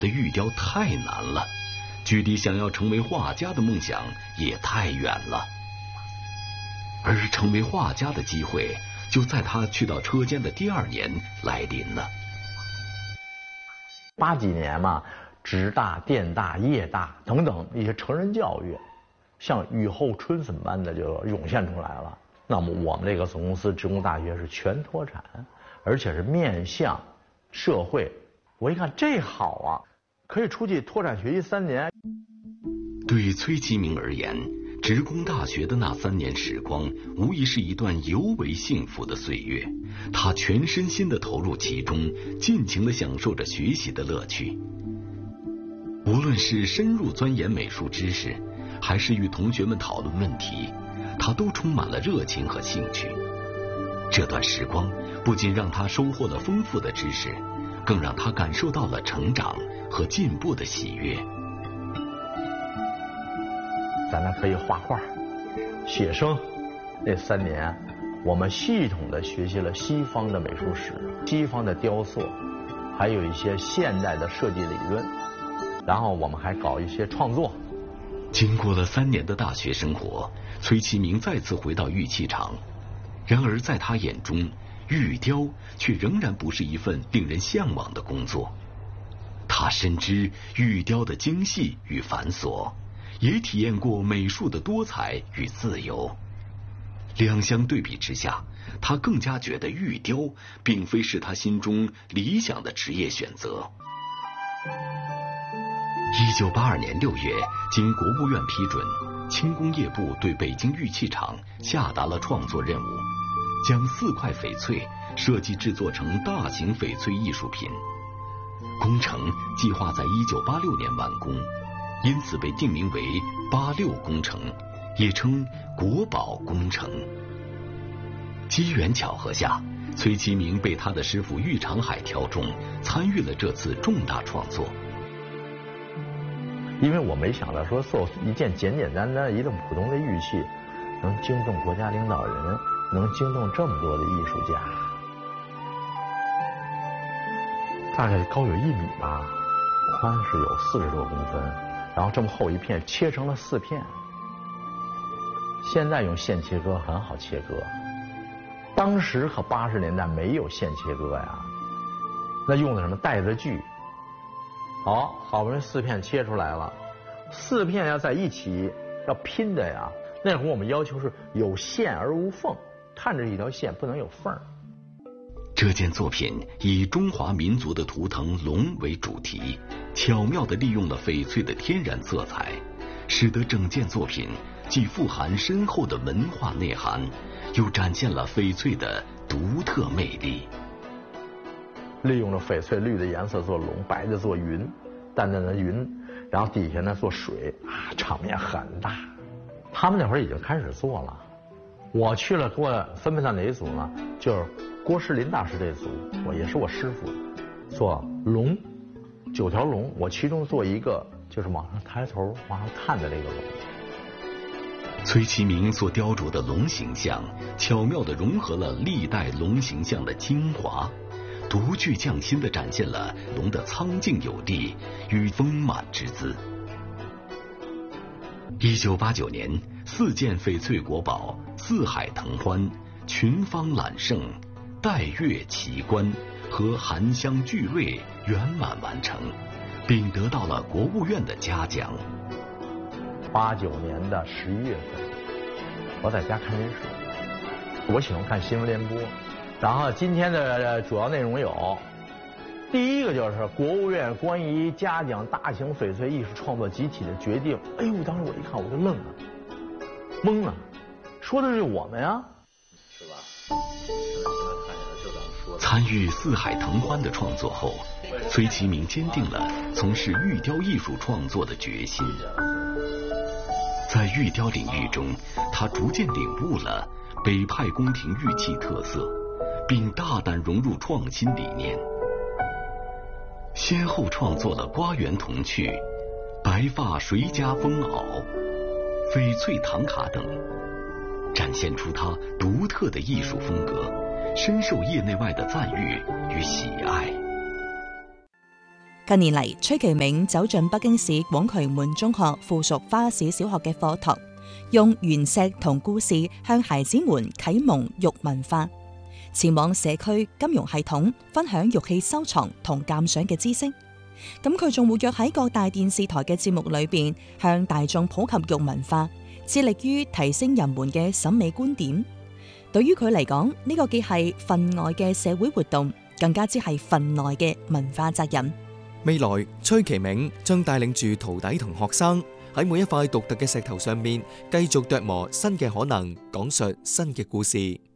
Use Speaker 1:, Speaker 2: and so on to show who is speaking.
Speaker 1: 的玉雕太难了，距离想要成为画家的梦想也太远了。而成为画家的机会就在他去到车间的第2年来临了。
Speaker 2: 80几年嘛，职大、电大、业大等等一些成人教育，像雨后春笋般的就涌现出来了。那么我们这个总公司职工大学是全脱产，而且是面向社会。我一看这好啊，可以出去脱产学习3年。
Speaker 1: 对崔其明而言，职工大学的那3年时光无疑是一段尤为幸福的岁月，他全身心地投入其中，尽情地享受着学习的乐趣。无论是深入钻研美术知识，还是与同学们讨论问题，他都充满了热情和兴趣。这段时光不仅让他收获了丰富的知识，更让他感受到了成长和进步的喜悦。
Speaker 2: 咱们可以画画、写生。那3年，我们系统地学习了西方的美术史、西方的雕塑，还有一些现代的设计理论。然后我们还搞一些创作。
Speaker 1: 经过了3年的大学生活，崔其明再次回到玉器厂。然而在他眼中，玉雕却仍然不是一份令人向往的工作。他深知玉雕的精细与繁琐，也体验过美术的多彩与自由。两相对比之下，他更加觉得玉雕并非是他心中理想的职业选择。1982年6月，经国务院批准，轻工业部对北京玉器厂下达了创作任务，将4块翡翠设计制作成大型翡翠艺术品。工程计划在1986年完工，因此被定名为86工程，也称国宝工程。机缘巧合下，崔其明被他的师傅玉长海挑中，参与了这次重大创作。
Speaker 2: 因为我没想到说做一件简简单单一个普通的玉器，能惊动国家领导人，能惊动这么多的艺术家。大概高有1米吧，宽是有40多公分，然后这么厚一片，切成了4片。现在用线切割很好切割，当时可80年代没有线切割呀，那用的什么带子锯。好不容易4片切出来了，4片要在一起要拼的呀。那会儿我们要求是有线而无缝，看着一条线不能有缝。
Speaker 1: 这件作品以中华民族的图腾龙为主题，巧妙地利用了翡翠的天然色彩，使得整件作品既富含深厚的文化内涵，又展现了翡翠的独特魅力。
Speaker 2: 利用了翡翠绿的颜色做龙，白的做云，淡淡的云，然后底下呢做水啊，场面很大。他们那会儿已经开始做了，我去了，给我分配到哪一组呢？就是郭士林大师这组，也是我师傅，做龙，9条龙，我其中做一个就是往上抬头往上看的这个龙。
Speaker 1: 崔其明所雕琢的龙形象，巧妙地融合了历代龙形象的精华，独具匠心地展现了龙的苍劲有力与丰满之姿。1989年，4件翡翠国宝四海腾欢、群芳揽胜、带月奇观和含香聚瑞圆满完成，并得到了国务院的嘉奖。
Speaker 2: 89年的11月份，我在家看电视，我喜欢看新闻联播。然后今天的主要内容有，第一个就是国务院关于嘉奖大型翡翠艺术创作集体的决定。哎呦，当时我一看我就愣了，懵了，说的是我们呀，是吧？
Speaker 1: 参与四海腾欢的创作后，崔其明坚定了从事玉雕艺术创作的决心。在玉雕领域中，他逐渐领悟了北派宫廷玉器特色，并大胆融入创新理念，先后创作了瓜园铜趣、白发谁家风袄、翡翠唐卡等，展现出他独特的艺术风格，深受业内外的赞誉与喜爱。
Speaker 3: 近年嚟，崔其銘走進北京市廣渠門中學附屬花市小學嘅課堂，用原石同故事向孩子們啟蒙玉文化，前往社區金融系統分享玉器收藏同鑑賞嘅知識。咁佢仲活躍喺各大電視台嘅節目裏邊，向大眾普及玉文化，致力於提升人們嘅審美觀點。對於佢嚟講，呢個既係分外嘅社會活動，更加之係分內嘅文化責任。
Speaker 4: 未來，崔其銘將帶領住徒弟同學生喺每一塊獨特嘅石頭上面，繼續琢磨新嘅可能，講述新嘅故事。